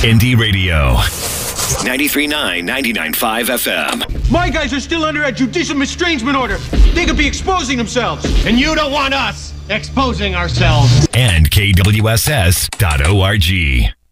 Indie Radio. 93.9, 99.5 FM. My guys are still under a judicial estrangement order. They could be exposing themselves. And you don't want us exposing ourselves. And KWSS.org.